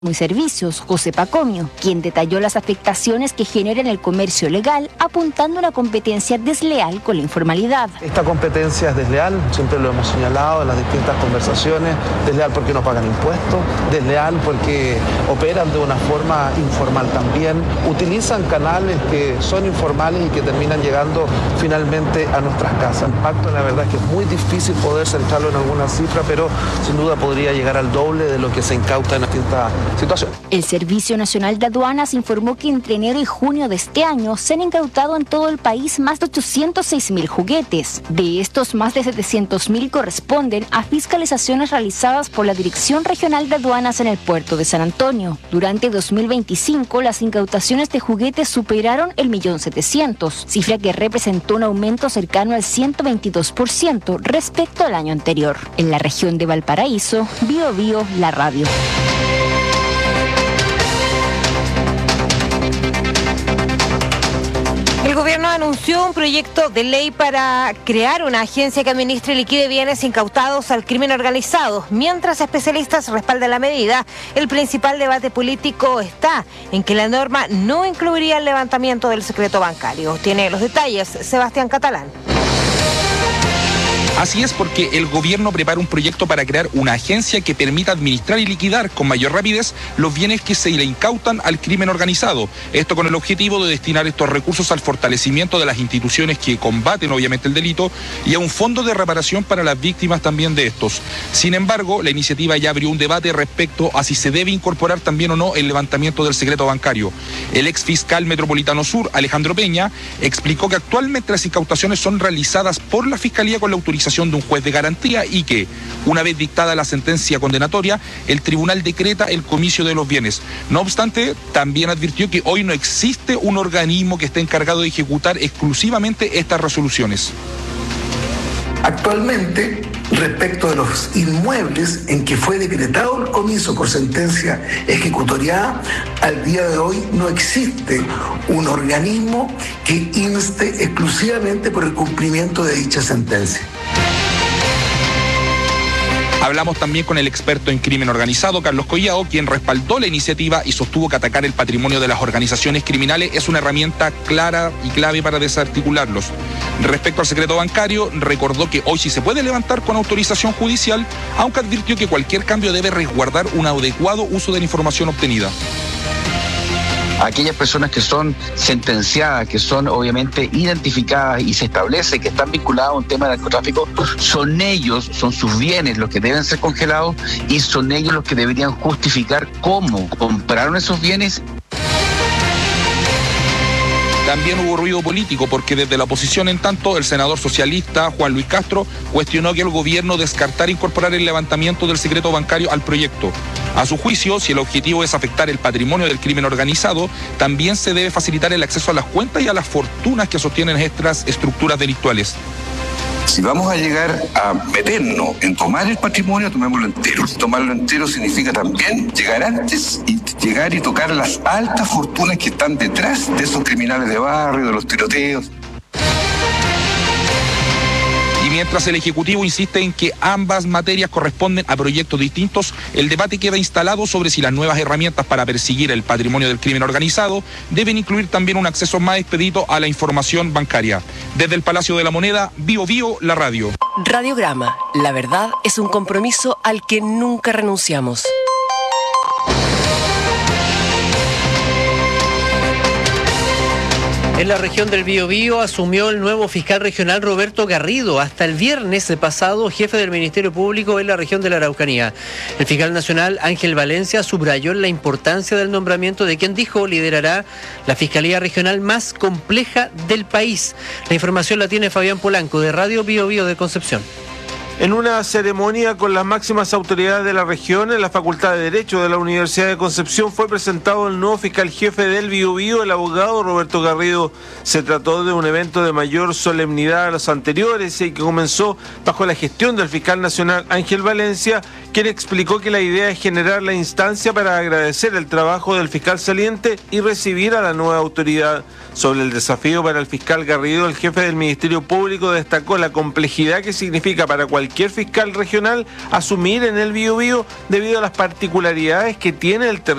y Servicios, José Pacomio, quien detalló las afectaciones que genera en el comercio legal, apuntando a una competencia desleal con la informalidad. Esta competencia es desleal, siempre lo hemos señalado en las distintas conversaciones, desleal porque no pagan impuestos, desleal porque operan de una forma informal también, utilizan canales que son informales y que terminan llegando finalmente a nuestras casas. El impacto, la verdad es que es muy difícil poder centrarlo en alguna cifra, pero sin duda podría llegar al doble de lo que se incauta en distintas situación. El Servicio Nacional de Aduanas informó que entre enero y junio de este año se han incautado en todo el país más de 806.000 juguetes. De estos, más de 700.000 corresponden a fiscalizaciones realizadas por la Dirección Regional de Aduanas en el puerto de San Antonio. Durante 2025, las incautaciones de juguetes superaron el 1.700.000, cifra que representó un aumento cercano al 122% respecto al año anterior. En la región de Valparaíso, BioBio, la radio. El gobierno anunció un proyecto de ley para crear una agencia que administre y liquide bienes incautados al crimen organizado. Mientras especialistas respaldan la medida, el principal debate político está en que la norma no incluiría el levantamiento del secreto bancario. Tiene los detalles Sebastián Catalán. Así es, porque el gobierno prepara un proyecto para crear una agencia que permita administrar y liquidar con mayor rapidez los bienes que se le incautan al crimen organizado. Esto con el objetivo de destinar estos recursos al fortalecimiento de las instituciones que combaten obviamente el delito y a un fondo de reparación para las víctimas también de estos. Sin embargo, la iniciativa ya abrió un debate respecto a si se debe incorporar también o no el levantamiento del secreto bancario. El ex fiscal metropolitano sur, Alejandro Peña, explicó que actualmente las incautaciones son realizadas por la Fiscalía con la autorización de un juez de garantía y que, una vez dictada la sentencia condenatoria, el tribunal decreta el comicio de los bienes. No obstante, también advirtió que hoy no existe un organismo que esté encargado de ejecutar exclusivamente estas resoluciones. Actualmente, respecto de los inmuebles en que fue decretado el comiso por sentencia ejecutoriada, al día de hoy no existe un organismo que inste exclusivamente por el cumplimiento de dicha sentencia. Hablamos también con el experto en crimen organizado, Carlos Collao, quien respaldó la iniciativa y sostuvo que atacar el patrimonio de las organizaciones criminales es una herramienta clara y clave para desarticularlos. Respecto al secreto bancario, recordó que hoy sí se puede levantar con autorización judicial, aunque advirtió que cualquier cambio debe resguardar un adecuado uso de la información obtenida. Aquellas personas que son sentenciadas, que son obviamente identificadas y se establece que están vinculadas a un tema de narcotráfico, son ellos, son sus bienes los que deben ser congelados y son ellos los que deberían justificar cómo compraron esos bienes. También hubo ruido político porque desde la oposición, en tanto, el senador socialista Juan Luis Castro cuestionó que el gobierno descartara incorporar el levantamiento del secreto bancario al proyecto. A su juicio, si el objetivo es afectar el patrimonio del crimen organizado, también se debe facilitar el acceso a las cuentas y a las fortunas que sostienen estas estructuras delictuales. Si vamos a llegar a meternos en tomar el patrimonio, tomémoslo entero. Tomarlo entero significa también llegar antes y llegar y tocar las altas fortunas que están detrás de esos criminales de barrio, de los tiroteos. Y mientras el Ejecutivo insiste en que ambas materias corresponden a proyectos distintos, el debate queda instalado sobre si las nuevas herramientas para perseguir el patrimonio del crimen organizado deben incluir también un acceso más expedito a la información bancaria. Desde el Palacio de la Moneda, BioBio, la radio. Radiograma, la verdad es un compromiso al que nunca renunciamos. En la región del Biobío asumió el nuevo fiscal regional Roberto Garrido, hasta el viernes pasado jefe del Ministerio Público en la región de la Araucanía. El fiscal nacional Ángel Valencia subrayó la importancia del nombramiento de quien dijo liderará la fiscalía regional más compleja del país. La información la tiene Fabián Polanco de Radio Biobío de Concepción. En una ceremonia con las máximas autoridades de la región, en la Facultad de Derecho de la Universidad de Concepción fue presentado el nuevo fiscal jefe del Biobío, el abogado Roberto Garrido. Se trató de un evento de mayor solemnidad a los anteriores y que comenzó bajo la gestión del fiscal nacional Ángel Valencia, quien explicó que la idea es generar la instancia para agradecer el trabajo del fiscal saliente y recibir a la nueva autoridad. Sobre el desafío para el fiscal Garrido, el jefe del Ministerio Público destacó la complejidad que significa para cualquier cualquier fiscal regional asumir en el Biobío debido a las particularidades que tiene el territorio